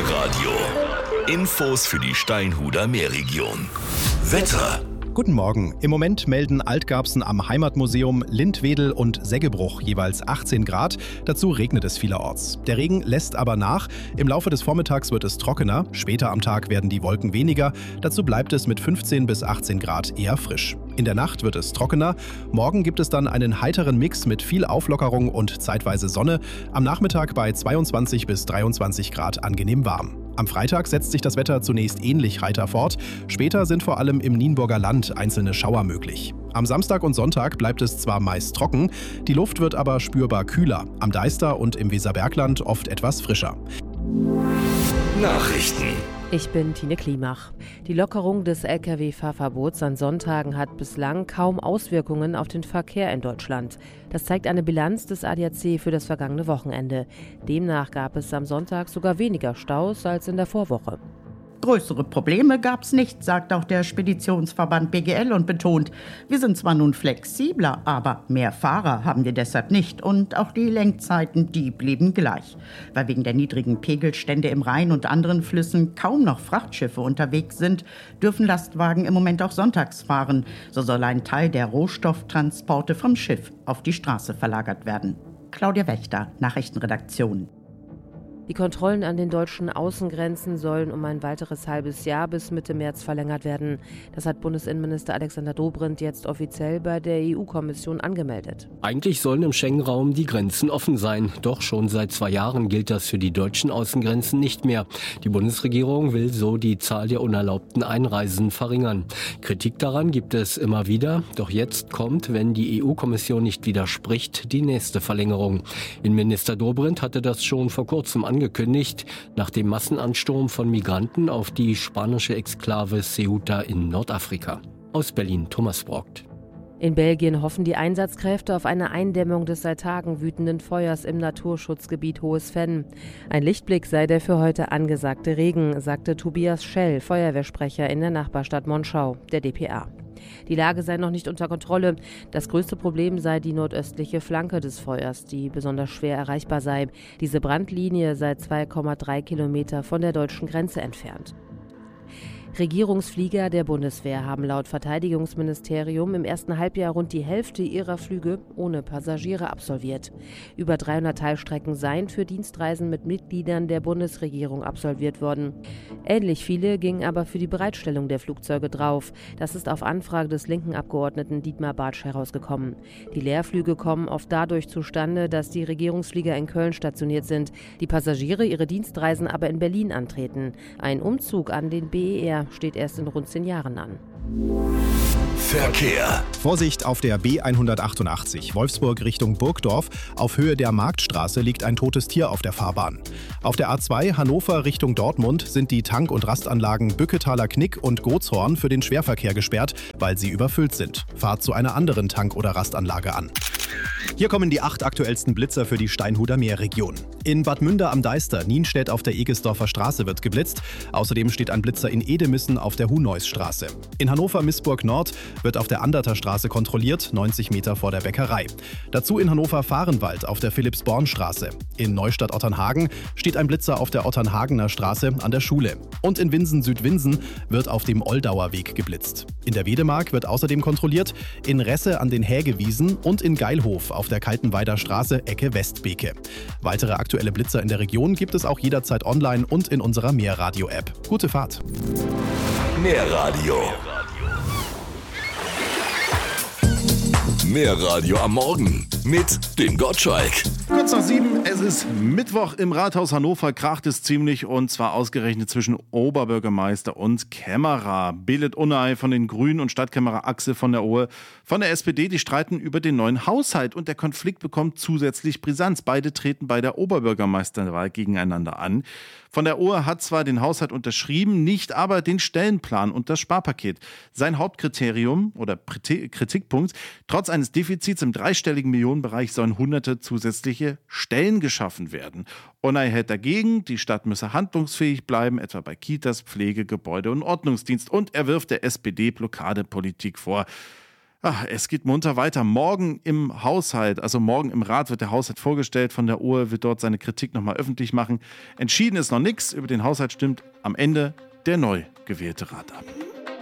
Meerradio. Infos für die Steinhuder Meerregion. Wetter. Guten Morgen. Im Moment melden Altgarbsen am Heimatmuseum, Lindwedel und Seggebruch jeweils 18 Grad. Dazu regnet es vielerorts. Der Regen lässt aber nach. Im Laufe des Vormittags wird es trockener. Später am Tag werden die Wolken weniger. Dazu bleibt es mit 15 bis 18 Grad eher frisch. In der Nacht wird es trockener. Morgen gibt es dann einen heiteren Mix mit viel Auflockerung und zeitweise Sonne. Am Nachmittag bei 22 bis 23 Grad angenehm warm. Am Freitag setzt sich das Wetter zunächst ähnlich heiter fort. Später sind vor allem im Nienburger Land einzelne Schauer möglich. Am Samstag und Sonntag bleibt es zwar meist trocken, die Luft wird aber spürbar kühler. Am Deister und im Weserbergland oft etwas frischer. Nachrichten. Ich bin Tine Klimach. Die Lockerung des Lkw-Fahrverbots an Sonntagen hat bislang kaum Auswirkungen auf den Verkehr in Deutschland. Das zeigt eine Bilanz des ADAC für das vergangene Wochenende. Demnach gab es am Sonntag sogar weniger Staus als in der Vorwoche. Größere Probleme gab es nicht, sagt auch der Speditionsverband BGL und betont, wir sind zwar nun flexibler, aber mehr Fahrer haben wir deshalb nicht und auch die Lenkzeiten, die blieben gleich. Weil wegen der niedrigen Pegelstände im Rhein und anderen Flüssen kaum noch Frachtschiffe unterwegs sind, dürfen Lastwagen im Moment auch sonntags fahren. So soll ein Teil der Rohstofftransporte vom Schiff auf die Straße verlagert werden. Claudia Wächter, Nachrichtenredaktion. Die Kontrollen an den deutschen Außengrenzen sollen um ein weiteres halbes Jahr bis Mitte März verlängert werden. Das hat Bundesinnenminister Alexander Dobrindt jetzt offiziell bei der EU-Kommission angemeldet. Eigentlich sollen im Schengen-Raum die Grenzen offen sein. Doch schon seit 2 Jahren gilt das für die deutschen Außengrenzen nicht mehr. Die Bundesregierung will so die Zahl der unerlaubten Einreisen verringern. Kritik daran gibt es immer wieder. Doch jetzt kommt, wenn die EU-Kommission nicht widerspricht, die nächste Verlängerung. Innenminister Dobrindt hatte das schon vor kurzem angekündigt, nach dem Massenansturm von Migranten auf die spanische Exklave Ceuta in Nordafrika. Aus Berlin, Thomas Brockt. In Belgien hoffen die Einsatzkräfte auf eine Eindämmung des seit Tagen wütenden Feuers im Naturschutzgebiet Hohes Venn. Ein Lichtblick sei der für heute angesagte Regen, sagte Tobias Schell, Feuerwehrsprecher in der Nachbarstadt Monschau, der dpa. Die Lage sei noch nicht unter Kontrolle. Das größte Problem sei die nordöstliche Flanke des Feuers, die besonders schwer erreichbar sei. Diese Brandlinie sei 2,3 Kilometer von der deutschen Grenze entfernt. Regierungsflieger der Bundeswehr haben laut Verteidigungsministerium im ersten Halbjahr rund die Hälfte ihrer Flüge ohne Passagiere absolviert. Über 300 Teilstrecken seien für Dienstreisen mit Mitgliedern der Bundesregierung absolviert worden. Ähnlich viele gingen aber für die Bereitstellung der Flugzeuge drauf. Das ist auf Anfrage des linken Abgeordneten Dietmar Bartsch herausgekommen. Die Leerflüge kommen oft dadurch zustande, dass die Regierungsflieger in Köln stationiert sind, die Passagiere ihre Dienstreisen aber in Berlin antreten. Ein Umzug an den BER steht erst in rund 10 Jahren an. Verkehr. Vorsicht auf der B188 Wolfsburg Richtung Burgdorf. Auf Höhe der Marktstraße liegt ein totes Tier auf der Fahrbahn. Auf der A2 Hannover Richtung Dortmund sind die Tank- und Rastanlagen Bücketaler Knick und Gotshorn für den Schwerverkehr gesperrt, weil sie überfüllt sind. Fahrt zu einer anderen Tank- oder Rastanlage an. Hier kommen die 8 aktuellsten Blitzer für die Steinhuder Meerregion. In Bad Münder am Deister, Nienstedt auf der Egesdorfer Straße wird geblitzt. Außerdem steht ein Blitzer in Edemissen auf der Huneusstraße. In Hannover-Missburg Nord wird auf der Anderter Straße kontrolliert, 90 Meter vor der Bäckerei. Dazu in Hannover-Fahrenwald auf der Philipps-Born-Straße. In Neustadt-Otternhagen steht ein Blitzer auf der Otternhagener Straße an der Schule. Und in Winsen-Südwinsen wird auf dem Oldauer Weg geblitzt. In der Wedemark wird außerdem kontrolliert, in Resse an den Hägewiesen und in Geilhof auf der Kaltenweider Straße Ecke Westbeke. Weitere aktuelle Blitzer in der Region gibt es auch jederzeit online und in unserer Meerradio-App. Gute Fahrt! Meerradio. Meerradio am Morgen mit dem Gottschalk. Kurz nach 7, es ist Mittwoch im Rathaus Hannover, kracht es ziemlich und zwar ausgerechnet zwischen Oberbürgermeister und Kämmerer. Belit Unai von den Grünen und Stadtkämmerer Axel von der Ohe von der SPD, die streiten über den neuen Haushalt und der Konflikt bekommt zusätzlich Brisanz. Beide treten bei der Oberbürgermeisterwahl gegeneinander an. Von der Ohe hat zwar den Haushalt unterschrieben, nicht aber den Stellenplan und das Sparpaket. Sein Hauptkriterium oder Kritikpunkt: Trotz eines Defizits im dreistelligen Millionenbereich sollen hunderte zusätzliche Stellen geschaffen werden. Unai hält dagegen, die Stadt müsse handlungsfähig bleiben, etwa bei Kitas, Pflege, Gebäude und Ordnungsdienst. Und er wirft der SPD Blockadepolitik vor. Es geht munter weiter. Morgen im Haushalt, also morgen im Rat wird der Haushalt vorgestellt. Von der OHE wird dort seine Kritik nochmal öffentlich machen. Entschieden ist noch nichts. Über den Haushalt stimmt am Ende der neu gewählte Rat ab.